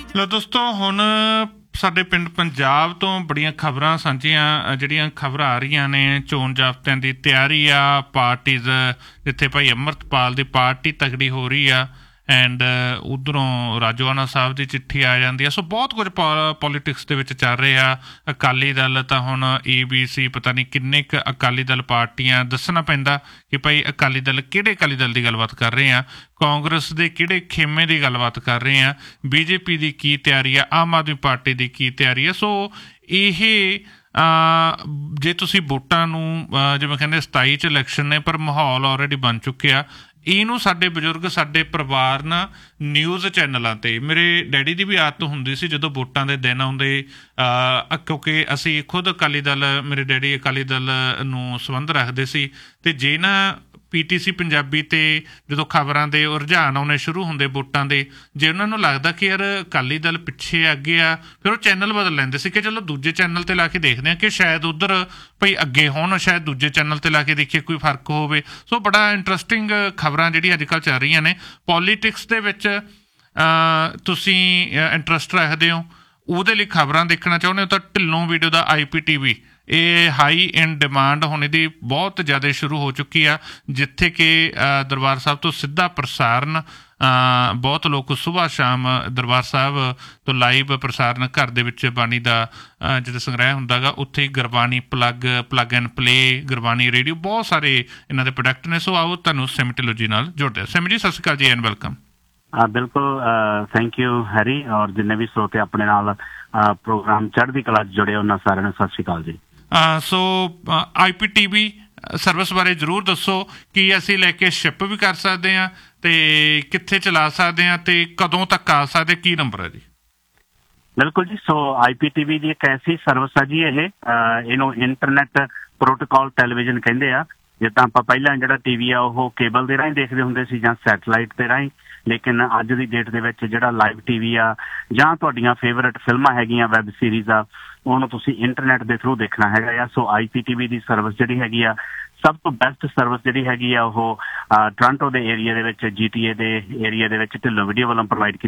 ਲੋ ਦੋਸਤੋ, ਹੁਣ ਸਾਡੇ ਪਿੰਡ ਪੰਜਾਬ ਤੋਂ ਬੜੀਆਂ ਖਬਰਾਂ ਸਾਂਝੀਆਂ ਜਿਹੜੀਆਂ ਖਬਰਾਂ ਆ ਰਹੀਆਂ ਨੇ ਚੋਣ ਜ਼ਾਬਤਿਆਂ ਦੀ ਤਿਆਰੀ ਆ, ਪਾਰਟੀਜ਼ ਜਿੱਥੇ ਭਾਈ ਅੰਮ੍ਰਿਤਪਾਲ ਦੀ ਪਾਰਟੀ ਤਗੜੀ ਹੋ ਰਹੀ ਆ ਐਂਡ ਉੱਧਰੋਂ ਰਾਜੋਆਣਾ ਸਾਹਿਬ ਦੀ ਚਿੱਠੀ ਆ ਜਾਂਦੀ ਆ। ਸੋ ਬਹੁਤ ਕੁਝ ਪੋਲੀਟਿਕਸ ਦੇ ਵਿੱਚ ਚੱਲ ਰਿਹਾ। ਅਕਾਲੀ ਦਲ ਤਾਂ ਹੁਣ ABC ਪਤਾ ਨਹੀਂ ਕਿੰਨੇ ਕੁ ਅਕਾਲੀ ਦਲ ਪਾਰਟੀਆਂ ਦੱਸਣਾ ਪੈਂਦਾ ਕਿ ਭਾਈ ਅਕਾਲੀ ਦਲ ਕਿਹੜੇ ਅਕਾਲੀ ਦਲ ਦੀ ਗੱਲਬਾਤ ਕਰ ਰਹੇ ਆ, ਕਾਂਗਰਸ ਦੇ ਕਿਹੜੇ ਖੇਮੇ ਦੀ ਗੱਲਬਾਤ ਕਰ ਰਹੇ ਆ, BJP ਦੀ ਕੀ ਤਿਆਰੀ ਆ, ਆਮ ਆਦਮੀ ਪਾਰਟੀ ਦੀ ਕੀ ਤਿਆਰੀ ਆ। ਸੋ ਇਹ ਜੇ ਤੁਸੀਂ ਵੋਟਾਂ ਨੂੰ ਜਿਵੇਂ ਕਹਿੰਦੇ 27 'ਚ ਇਲੈਕਸ਼ਨ ਨੇ ਪਰ ਮਾਹੌਲ ਆਲਰੇਡੀ ਬਣ ਚੁੱਕਿਆ। ਇਹਨੂੰ ਸਾਡੇ ਬਜ਼ੁਰਗ ਸਾਡੇ ਪਰਿਵਾਰ ਨਾ ਨਿਊਜ਼ ਚੈਨਲਾਂ 'ਤੇ ਮੇਰੇ ਡੈਡੀ ਦੀ ਵੀ ਆਦਤ ਹੁੰਦੀ ਸੀ ਜਦੋਂ ਵੋਟਾਂ ਦੇ ਦਿਨ ਆਉਂਦੇ ਕਿਉਂਕਿ ਅਸੀਂ ਖੁਦ ਅਕਾਲੀ ਦਲ ਮੇਰੇ ਡੈਡੀ ਅਕਾਲੀ ਦਲ ਨੂੰ ਸੰਬੰਧ ਰੱਖਦੇ ਸੀ ਅਤੇ ਜੇ ਨਾ PTC ਪੰਜਾਬੀ 'ਤੇ ਜਦੋਂ ਖਬਰਾਂ ਦੇ ਰੁਝਾਨ ਆਉਣੇ ਸ਼ੁਰੂ ਹੁੰਦੇ ਵੋਟਾਂ ਦੇ, ਜੇ ਉਹਨਾਂ ਨੂੰ ਲੱਗਦਾ ਕਿ ਯਾਰ ਅਕਾਲੀ ਦਲ ਪਿੱਛੇ ਅੱਗੇ ਆ, ਫਿਰ ਉਹ ਚੈਨਲ ਬਦਲ ਲੈਂਦੇ ਸੀ ਕਿ ਚਲੋ ਦੂਜੇ ਚੈਨਲ 'ਤੇ ਲਾ ਕੇ ਦੇਖਦੇ ਹਾਂ ਕਿ ਸ਼ਾਇਦ ਉੱਧਰ ਭਈ ਅੱਗੇ ਹੋਣ, ਸ਼ਾਇਦ ਦੂਜੇ ਚੈਨਲ 'ਤੇ ਲਾ ਕੇ ਦੇਖੀਏ ਕੋਈ ਫਰਕ ਹੋਵੇ। ਸੋ ਬੜਾ ਇੰਟਰਸਟਿੰਗ ਖਬਰਾਂ ਜਿਹੜੀਆਂ ਅੱਜ ਕੱਲ੍ਹ ਚੱਲ ਰਹੀਆਂ ਨੇ। ਪੋਲੀਟਿਕਸ ਦੇ ਵਿੱਚ ਤੁਸੀਂ ਇੰਟਰਸਟ ਰੱਖਦੇ ਹੋ, ਉਹਦੇ ਲਈ ਖਬਰਾਂ ਦੇਖਣਾ ਚਾਹੁੰਦੇ ਹੋ ਤਾਂ ਢਿੱਲੋਂ ਵੀਡੀਓ ਦਾ IPTV ਇਹ ਹਾਈ ਇਨ ਡਿਮਾਂਡ ਹੁਣ ਇਹਦੀ ਬਹੁਤ ਜ਼ਿਆਦਾ ਸ਼ੁਰੂ ਹੋ ਚੁੱਕੀ ਆ, ਜਿੱਥੇ ਕਿ ਦਰਬਾਰ ਸਾਹਿਬ ਤੋਂ ਸਿੱਧਾ ਪ੍ਰਸਾਰਨ ਬਹੁਤ ਲੋਕ ਸੁਬਾਹ ਸ਼ਾਮ ਦਰਬਾਰ ਸਾਹਿਬ ਤੋਂ ਲਾਈਵ ਪ੍ਰਸਾਰਨ ਘਰ ਦੇ ਵਿੱਚ ਬਾਣੀ ਦਾ ਜਦੋਂ ਸੰਗ੍ਰਹਿ ਹੁੰਦਾ ਗਾ, ਉੱਥੇ Gurbani plug and play, Gurbani radio, ਬਹੁਤ ਸਾਰੇ ਇਹਨਾਂ ਦੇ ਪ੍ਰੋਡਕਟ ਨੇ। ਸੋ ਆਓ ਤੁਹਾਨੂੰ ਸਿਮ ਟੈਕਨੋਲੋਜੀ ਨਾਲ ਜੁੜਦੇ। ਸਿਮ ਜੀ ਸਤਿ ਸ਼੍ਰੀ ਅਕਾਲ ਜੀ ਐਂਡ ਵੈਲਕਮ। ਬਿਲਕੁਲ, ਥੈਂਕ ਯੂ ਹੈਰੀ, ਔਰ ਜਿੰਨੇ ਵੀ ਸਰੋਤੇ ਆਪਣੇ ਨਾਲ ਪ੍ਰੋਗਰਾਮ ਚੜ੍ਹਦੀ ਕਲਾ 'ਚ ਜੁੜੇ ਉਹਨਾਂ ਸਾਰਿਆਂ ਨੂੰ ਸਤਿ ਸ਼੍ਰੀ ਅਕਾਲ ਜੀ। ਸੋ IPTV ਸਰਵਿਸ ਬਾਰੇ ਜ਼ਰੂਰ ਦੱਸੋ ਕਿ ਅਸੀਂ ਲੈ ਕੇ ਸ਼ਿਪ ਵੀ ਕਰ ਸਕਦੇ ਹਾਂ ਅਤੇ ਕਿੱਥੇ ਚਲਾ ਸਕਦੇ ਹਾਂ ਅਤੇ ਕਦੋਂ ਤੱਕ ਆ ਸਕਦੇ, ਕੀ ਨੰਬਰ ਹੈ ਜੀ? ਬਿਲਕੁਲ ਜੀ, ਸੋ IPTV ਦੀ ਇੱਕ ਐਸੀ ਸਰਵਿਸ ਆ ਜੀ, ਇਹਨੂੰ ਇੰਟਰਨੈਟ ਪ੍ਰੋਟੋਕਾਲ ਟੈਲੀਵਿਜ਼ਨ ਕਹਿੰਦੇ ਆ। ਜਿੱਦਾਂ ਆਪਾਂ ਪਹਿਲਾਂ ਜਿਹੜਾ TV ਆ ਉਹ ਕੇਬਲ ਦੇ ਰਾਹੀਂ ਦੇਖਦੇ ਹੁੰਦੇ ਸੀ ਜਾਂ ਸੈਟਲਾਈਟ ਦੇ ਰਾਹੀਂ, ਲੇਕਿਨ ਅੱਜ ਦੀ ਡੇਟ ਦੇ ਵਿੱਚ ਜਿਹੜਾ ਲਾਈਵ TV ਆ ਜਾਂ ਤੁਹਾਡੀਆਂ ਫੇਵਰੇਟ ਫਿਲਮਾਂ ਹੈਗੀਆਂ, ਵੈਬ ਸੀਰੀਜ਼ ਆ, ਉਹਨੂੰ ਤੁਸੀਂ ਇੰਟਰਨੈਟ ਦੇ ਥਰੂ ਦੇਖਣਾ ਹੈਗਾ ਆ। ਸੋ IPTV ਦੀ ਸਰਵਿਸ ਜਿਹੜੀ ਹੈਗੀ ਆ, ਸਭ ਤੋਂ ਬੈਸਟ ਸਰਵਿਸ ਜਿਹੜੀ ਹੈਗੀ ਆ ਉਹ ਟੋਰਾਂਟੋ ਦੇ ਏਰੀਆ ਦੇ ਵਿੱਚ, GTA ਦੇ ਏਰੀਆ ਦੇ ਵਿੱਚ ਢਿੱਲੋਂ ਵੀਡੀਓ ਵੱਲੋਂ ਪ੍ਰੋਵਾਈਡ